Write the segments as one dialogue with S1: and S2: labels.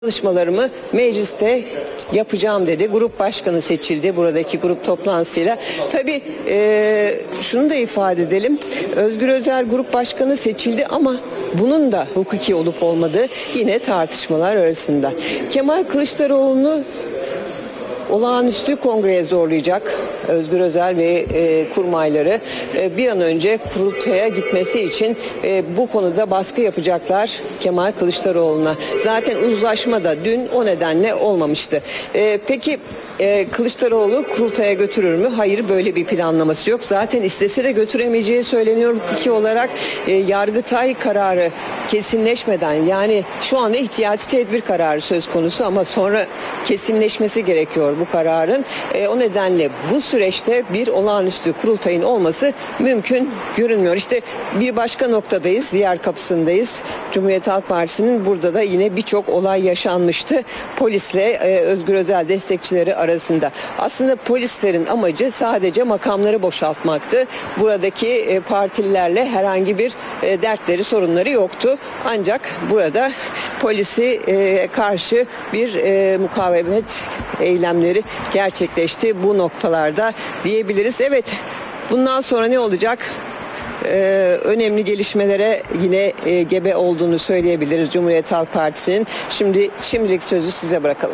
S1: Çalışmalarımı mecliste yapacağım dedi. Grup başkanı seçildi buradaki grup toplantısıyla. Tabii şunu da ifade edelim. Özgür Özel grup başkanı seçildi ama bunun da hukuki olup olmadığı yine tartışmalar arasında. Kemal Kılıçdaroğlu'nu olağanüstü kongreye zorlayacak Özgür Özel ve kurmayları bir an önce kurultaya gitmesi için bu konuda baskı yapacaklar Kemal Kılıçdaroğlu'na. Zaten uzlaşma da dün o nedenle olmamıştı. Peki Kılıçdaroğlu kurultaya götürür mü? Hayır, böyle bir planlaması yok. Zaten istese de götüremeyeceği söyleniyor hukuki olarak. Yargıtay kararı kesinleşmeden, yani şu anda ihtiyati tedbir kararı söz konusu ama sonra kesinleşmesi gerekiyor bu kararın. O nedenle bu süreçte bir olağanüstü kurultayın olması mümkün görünmüyor. İşte bir başka noktadayız, diğer kapısındayız. Cumhuriyet Halk Partisi'nin burada da yine birçok olay yaşanmıştı. Polisle Özgür Özel destekçileri arasında. Aslında polislerin amacı sadece makamları boşaltmaktı. Buradaki partililerle herhangi bir dertleri, sorunları yoktu. Ancak burada polisi karşı bir mukavemet eylemleri gerçekleşti bu noktalarda diyebiliriz. Evet, bundan sonra ne olacak? Önemli gelişmelere yine gebe olduğunu söyleyebiliriz Cumhuriyet Halk Partisi'nin. Şimdilik sözü size bırakalım.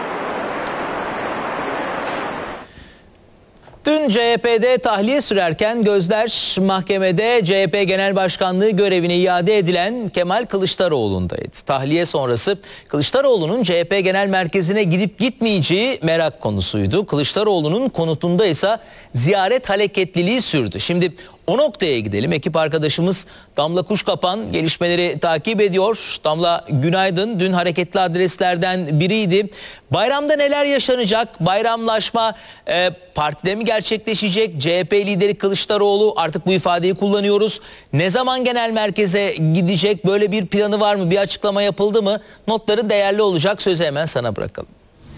S2: Dün CHP'de tahliye sürerken gözler mahkemede CHP Genel Başkanlığı görevine iade edilen Kemal Kılıçdaroğlu'ndaydı. Tahliye sonrası Kılıçdaroğlu'nun CHP Genel Merkezi'ne gidip gitmeyeceği merak konusuydu. Kılıçdaroğlu'nun konutunda ise ziyaret hareketliliği sürdü. Şimdi o noktaya gidelim. Ekip arkadaşımız Damla Kuşkapan gelişmeleri takip ediyor. Damla, günaydın. Dün hareketli adreslerden biriydi. Bayramda neler yaşanacak? Bayramlaşma partide mi gerçekleşecek? CHP lideri Kılıçdaroğlu, artık bu ifadeyi kullanıyoruz, ne zaman genel merkeze gidecek? Böyle bir planı var mı? Bir açıklama yapıldı mı? Notların değerli olacak. Sözü hemen sana bırakalım.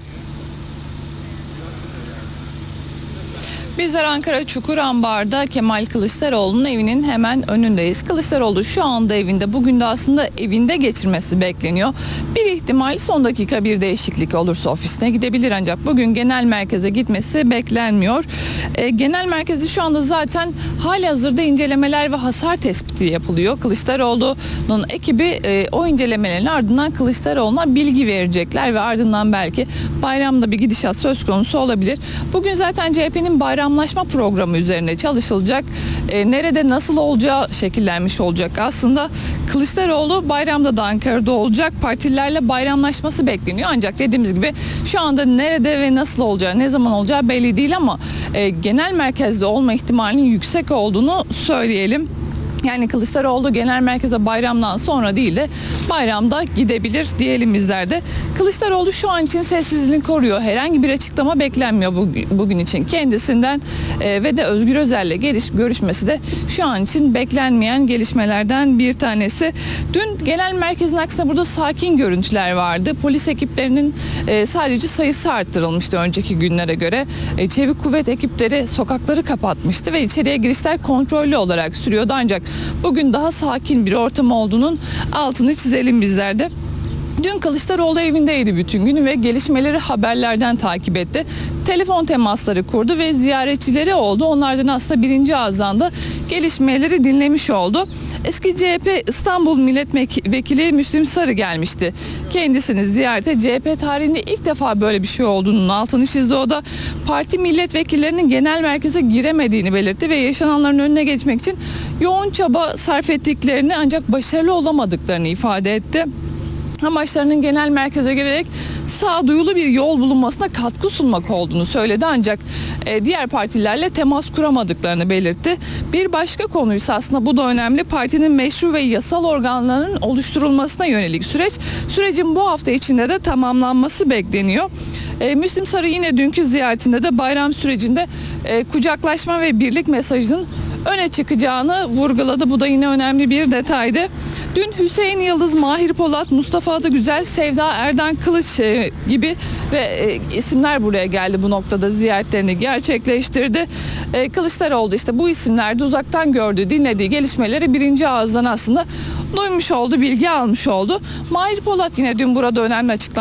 S3: Bizler Ankara Çukurambar'da Kemal Kılıçdaroğlu'nun evinin hemen önündeyiz. Kılıçdaroğlu şu anda evinde. Bugün de aslında evinde geçirmesi bekleniyor. Bir ihtimal son dakika bir değişiklik olursa ofisine gidebilir, ancak bugün genel merkeze gitmesi beklenmiyor. Genel merkezde şu anda zaten halihazırda incelemeler ve hasar tespiti yapılıyor. Kılıçdaroğlu'nun ekibi o incelemelerin ardından Kılıçdaroğlu'na bilgi verecekler ve ardından belki bayramda bir gidişat söz konusu olabilir. Bugün zaten CHP'nin bayramlaşma programı üzerine çalışılacak. Nerede nasıl olacağı şekillenmiş olacak. Aslında Kılıçdaroğlu bayramda da Ankara'da olacak. Partililerle bayramlaşması bekleniyor. Ancak dediğimiz gibi şu anda nerede ve nasıl olacağı, ne zaman olacağı belli değil ama genel merkezde olma ihtimalinin yüksek olduğunu söyleyelim. Yani Kılıçdaroğlu genel merkeze bayramdan sonra değil de bayramda gidebilir diyelim bizler de. Kılıçdaroğlu şu an için sessizliğini koruyor. Herhangi bir açıklama beklenmiyor bugün için kendisinden ve de Özgür Özel'le görüşmesi de şu an için beklenmeyen gelişmelerden bir tanesi. Dün genel merkezin aksine burada sakin görüntüler vardı. Polis ekiplerinin sadece sayısı arttırılmıştı önceki günlere göre. Çevik kuvvet ekipleri sokakları kapatmıştı ve içeriye girişler kontrollü olarak sürüyordu, ancak bugün daha sakin bir ortam olduğunun altını çizelim bizler de. Dün Kılıçdaroğlu evindeydi bütün gün ve gelişmeleri haberlerden takip etti. Telefon temasları kurdu ve ziyaretçileri oldu. Onlardan aslında birinci ağızdan da gelişmeleri dinlemiş oldu. Eski CHP İstanbul Milletvekili Müslim Sarı gelmişti kendisini ziyarete. CHP tarihinde ilk defa böyle bir şey olduğunun altını çizdi. O da parti milletvekillerinin genel merkeze giremediğini belirtti ve yaşananların önüne geçmek için yoğun çaba sarf ettiklerini ancak başarılı olamadıklarını ifade etti. Amaçlarının genel merkeze gelerek sağduyulu bir yol bulunmasına katkı sunmak olduğunu söyledi, ancak diğer partilerle temas kuramadıklarını belirtti. Bir başka konuysa, aslında bu da önemli, partinin meşru ve yasal organlarının oluşturulmasına yönelik sürecin bu hafta içinde de tamamlanması bekleniyor. Müslim Sarı yine dünkü ziyaretinde de bayram sürecinde kucaklaşma ve birlik mesajının öne çıkacağını vurguladı. Bu da yine önemli bir detaydı. Dün Hüseyin Yıldız, Mahir Polat, Mustafa Adıgüzel, Sevda Erden Kılıç gibi ve isimler buraya geldi, bu noktada ziyaretlerini gerçekleştirdi. Kılıçdaroğlu işte bu isimlerde uzaktan gördüğü, dinlediği gelişmeleri birinci ağızdan aslında duymuş oldu, bilgi almış oldu. Mahir Polat yine dün burada önemli açıklamalar